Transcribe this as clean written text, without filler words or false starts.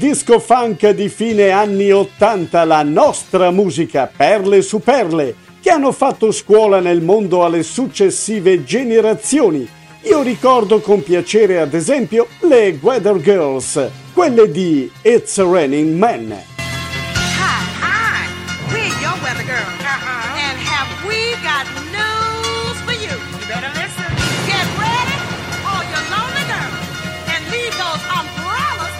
Disco funk di fine anni 80, la nostra musica, perle su perle, che hanno fatto scuola nel mondo alle successive generazioni. Io ricordo con piacere ad esempio le Weather Girls, quelle di It's Raining Men.